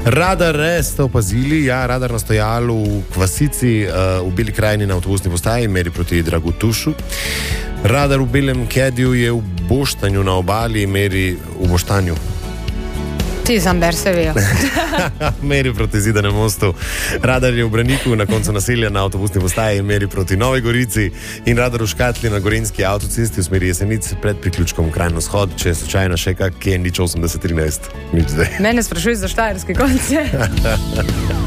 Radar ste opazili, ja, radar na stojalu v Kvasici, v Beli krajini na avtobusni postaji, meri proti Dragotušu. Radar v Belem Kediju je v Boštanju na obali, meri v Boštanju. Ti sam Bersevijo. Meri proti Zidanem mostu. Radar je v Braniku na koncu naselja na avtobusni postaji, meri proti Novi Gorici. In radar v Škatli na Gorenjski avtocesti v smeri Jesenic pred priključkom Krajno vzhod, če je slučajno še kak, ki je nič 80-13. Nič zdaj. Mene sprašuj za štajerske konce.